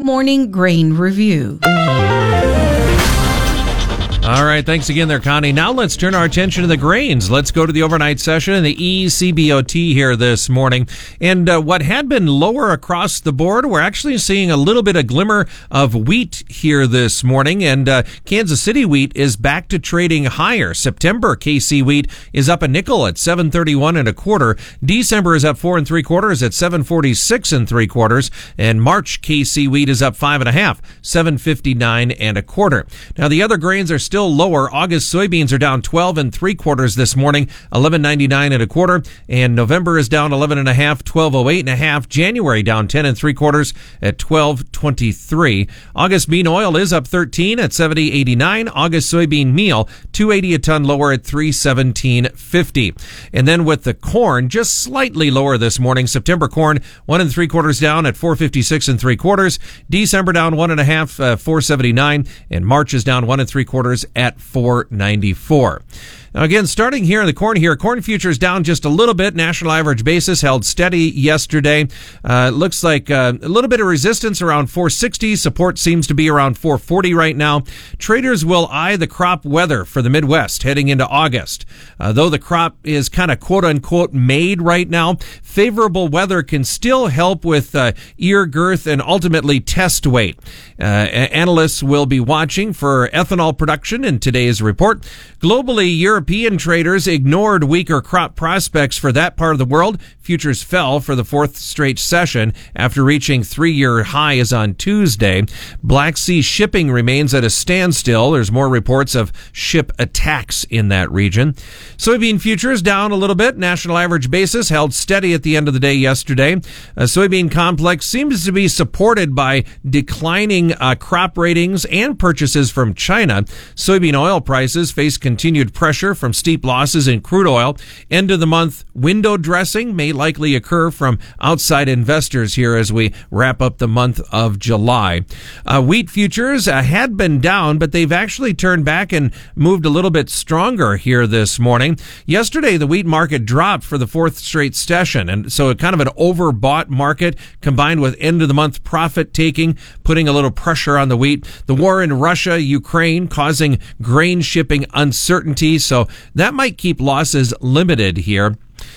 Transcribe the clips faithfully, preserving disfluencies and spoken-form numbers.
Morning Grain Review. All right, thanks again there, Connie. Now let's turn our attention to the grains. Let's go to the overnight session in the E C B O T here this morning. And uh, what had been lower across the board, we're actually seeing a little bit of glimmer of wheat here this morning. And uh, Kansas City wheat is back to trading higher. September K C wheat is up a nickel at seven thirty-one and a quarter. December is up four and three quarters at seven forty-six and three quarters. And March K C wheat is up five and a half, seven fifty-nine and a quarter. Now the other grains are still lower. August soybeans are down twelve and three quarters this morning, eleven ninety-nine and a quarter. And November is down eleven and a half, twelve oh eight and a half. January down ten and three quarters at twelve twenty-three. August bean oil is up thirteen at seventy eighty-nine. August soybean meal two eighty a ton lower at three seventeen fifty. And then with the corn, just slightly lower this morning. September corn one and three quarters down at four fifty-six and three quarters. December down one and a half, uh, four seventy-nine, and March is down one and three quarters at four ninety-four. Now again, starting here in the corn here, corn futures down just a little bit. National average basis held steady yesterday. Uh, looks like uh, a little bit of resistance around four sixty. Support seems to be around four forty right now. Traders will eye the crop weather for the Midwest heading into August. Uh, though the crop is kind of quote unquote made right now, favorable weather can still help with uh, ear girth and ultimately test weight. Uh, analysts will be watching for ethanol production in today's report. Globally, European traders ignored weaker crop prospects for that part of the world. Futures fell for the fourth straight session after reaching three-year highs on Tuesday. Black Sea shipping remains at a standstill. There's more reports of ship attacks in that region. Soybean futures down a little bit. National average basis held steady at the end of the day yesterday. A soybean complex seems to be supported by declining uh, crop ratings and purchases from China. Soybean oil prices face continued pressure from steep losses in crude oil. End of the month window dressing may likely occur from outside investors here as we wrap up the month of July. Uh, wheat futures uh, had been down, but they've actually turned back and moved a little bit stronger here this morning. Yesterday, the wheat market dropped for the fourth straight session, and so kind of an overbought market combined with end of the month profit taking, putting a little pressure on the wheat. The war in Russia, Ukraine causing grain shipping uncertainty, so that might keep losses limited here.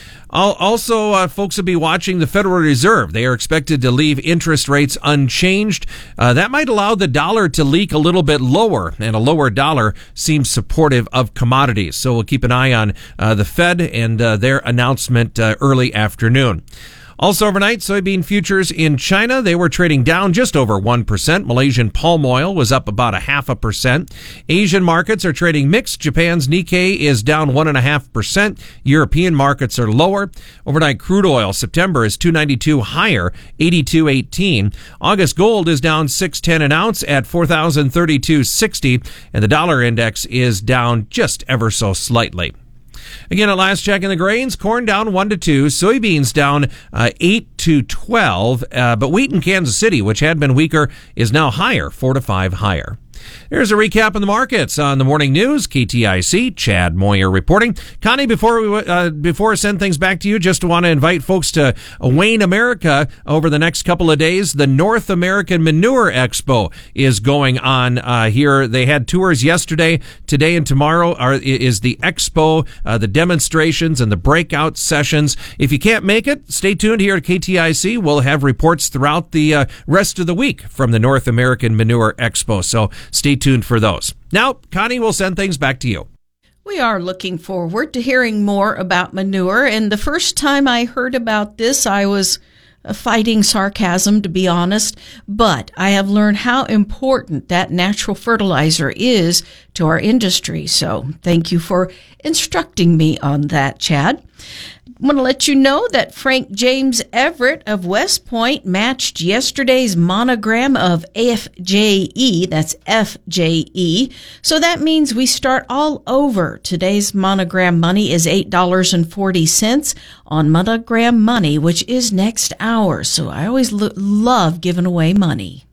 Also, uh, folks will be watching the Federal Reserve. They are expected to leave interest rates unchanged. Uh, that might allow the dollar to leak a little bit lower, and a lower dollar seems supportive of commodities. So we'll keep an eye on uh, the Fed and uh, their announcement uh, early afternoon. Also overnight, soybean futures in China, they were trading down just over one percent. Malaysian palm oil was up about a half a percent. Asian markets are trading mixed. Japan's Nikkei is down one and a half percent. European markets are lower. Overnight crude oil, September is two ninety-two higher, eighty-two eighteen. August gold is down six ten an ounce at four thousand thirty-two sixty, and the dollar index is down just ever so slightly. Again, at last check in the grains, corn down one to two, soybeans down uh, eight to twelve, uh, but wheat in Kansas City, which had been weaker, is now higher, four to five higher. There's a recap of the markets on the morning news. K T I C, Chad Moyer reporting. Connie, before we uh, before I send things back to you, just want to invite folks to Wayne America over the next couple of days. The North American Manure Expo is going on uh, here. They had tours yesterday. Today and tomorrow are is the expo, uh, the demonstrations and the breakout sessions. If you can't make it, stay tuned here at K T I C. We'll have reports throughout the uh, rest of the week from the North American Manure Expo. So stay tuned for those. Now, Connie will send things back to you. We are looking forward to hearing more about manure. And the first time I heard about this, I was uh, fighting sarcasm, to be honest. But I have learned how important that natural fertilizer is to our industry. So thank you for instructing me on that, Chad. I want to let you know that Frank James Everett of West Point matched yesterday's monogram of F J E. That's F J E. So that means we start all over. Today's monogram money is eight dollars and forty cents on Monogram Money, which is next hour. So I always lo- love giving away money.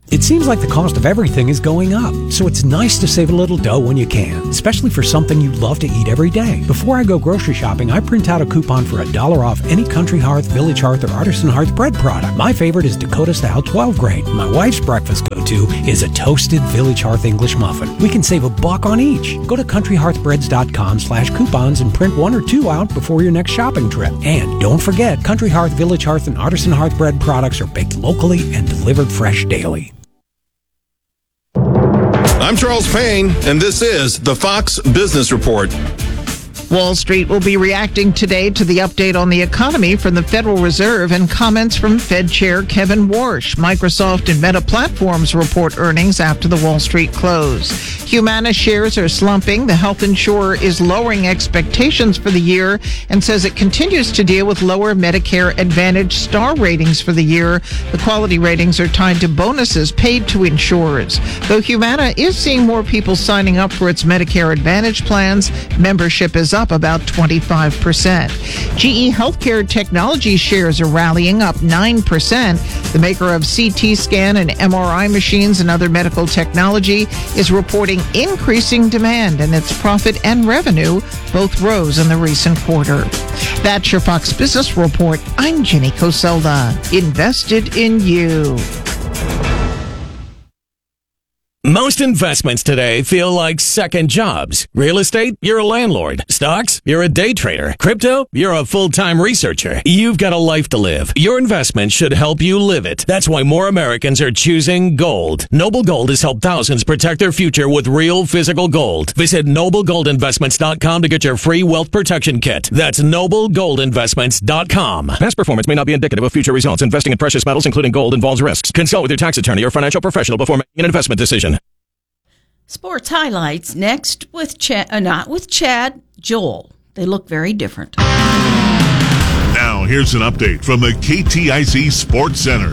It seems like the cost of everything is going up, so it's nice to save a little dough when you can, especially for something you love to eat every day. Before I go grocery shopping, I print out a coupon for a dollar off any Country Hearth, Village Hearth, or Artisan Hearth bread product. My favorite is Dakota Style twelve grain. My wife's breakfast go-to is a toasted Village Hearth English muffin. We can save a buck on each. Go to country hearth breads dot com slash coupons and print one or two out before your next shopping trip. And don't forget, Country Hearth, Village Hearth, and Artisan Hearth bread products are baked locally and delivered fresh daily. I'm Charles Payne, and this is the Fox Business Report. Wall Street will be reacting today to the update on the economy from the Federal Reserve and comments from Fed Chair Kevin Warsh. Microsoft and Meta Platforms report earnings after the Wall Street close. Humana shares are slumping. The health insurer is lowering expectations for the year and says it continues to deal with lower Medicare Advantage star ratings for the year. The quality ratings are tied to bonuses paid to insurers. Though Humana is seeing more people signing up for its Medicare Advantage plans, membership is up about twenty-five percent. G E Healthcare Technology shares are rallying up nine percent. The maker of C T scan and M R I machines and other medical technology is reporting increasing demand, and its profit and revenue both rose in the recent quarter. That's your Fox Business Report. I'm Jenny Coselda. Invested in you. Most investments today feel like second jobs. Real estate, you're a landlord. Stocks, you're a day trader. Crypto, you're a full-time researcher. You've got a life to live. Your investment should help you live it. That's why more Americans are choosing gold. Noble Gold has helped thousands protect their future with real physical gold. Visit noble gold investments dot com to get your free wealth protection kit. That's noble gold investments dot com. Past performance may not be indicative of future results. Investing in precious metals, including gold, involves risks. Consult with your tax attorney or financial professional before making an investment decision. Sports highlights next with Chad, uh, not with Chad, Joel. They look very different. Now, here's an update from the K T I C Sports Center.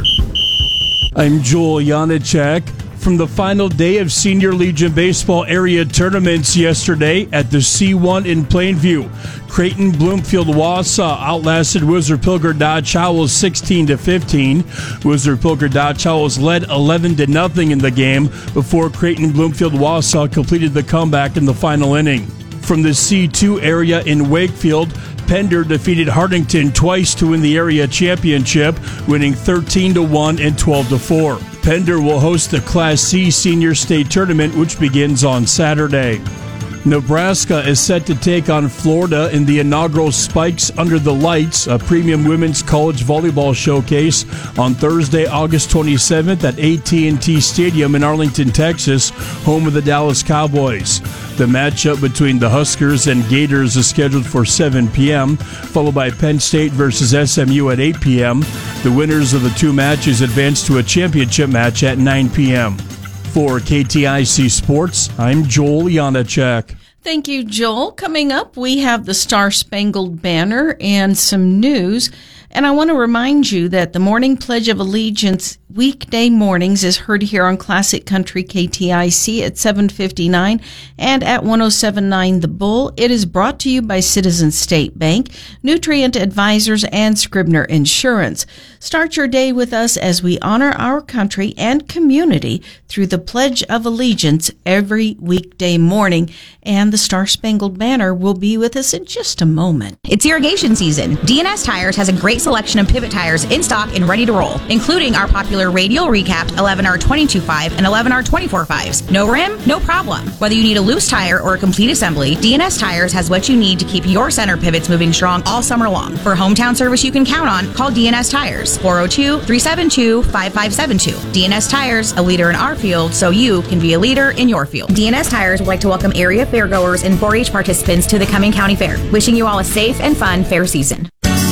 I'm Joel Janacek. From the final day of Senior Legion Baseball area tournaments yesterday at the C one in Plainview, Creighton Bloomfield Wausau outlasted Whistler Pilgrim Dodge Owls sixteen to fifteen. Whistler Pilgrim Dodge Owls led eleven to nothing in the game before Creighton Bloomfield Wausau completed the comeback in the final inning. From the C two area in Wakefield, Pender defeated Hartington twice to win the area championship, winning thirteen to one and twelve to four. Pender will host the Class C Senior State Tournament, which begins on Saturday. Nebraska is set to take on Florida in the inaugural Spikes Under the Lights, a premium women's college volleyball showcase, on Thursday, August twenty-seventh at A T and T Stadium in Arlington, Texas, home of the Dallas Cowboys. The matchup between the Huskers and Gators is scheduled for seven p.m., followed by Penn State versus S M U at eight p.m. The winners of the two matches advance to a championship match at nine p.m. For K T I C Sports, I'm Joel Janacek. Thank you, Joel. Coming up, we have the Star Spangled Banner and some news. And I want to remind you that the Morning Pledge of Allegiance weekday mornings is heard here on Classic Country K T I C at seven fifty-nine and at one oh seven point nine The Bull. It is brought to you by Citizens State Bank, Nutrient Advisors, and Scribner Insurance. Start your day with us as we honor our country and community through the Pledge of Allegiance every weekday morning. And the Star Spangled Banner will be with us in just a moment. It's irrigation season. D N S Tires has a great selection of pivot tires in stock and ready to roll, including our popular radial recapped eleven R twenty-two point five and eleven R twenty-four point fives. No rim? No problem. Whether you need a loose tire or a complete assembly, D N S Tires has what you need to keep your center pivots moving strong all summer long. For hometown service you can count on, call D N S Tires, four oh two, three seven two, five five seven two. D N S Tires, a leader in our field, so you can be a leader in your field. D N S Tires would like to welcome area fairgoers and four H participants to the Cumming County Fair. Wishing you all a safe and fun fair season.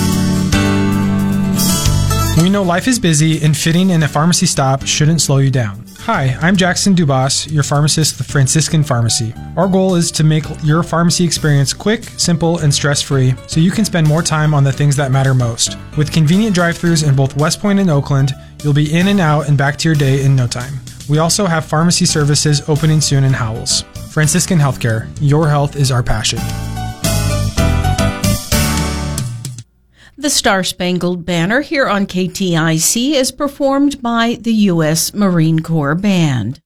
We know life is busy and fitting in a pharmacy stop shouldn't slow you down. Hi, I'm Jackson Dubas, your pharmacist with Franciscan Pharmacy. Our goal is to make your pharmacy experience quick, simple, and stress-free so you can spend more time on the things that matter most. With convenient drive-thrus in both West Point and Oakland, you'll be in and out and back to your day in no time. We also have pharmacy services opening soon in Howells. Franciscan Healthcare, your health is our passion. The Star-Spangled Banner here on K T I C is performed by the U S Marine Corps Band.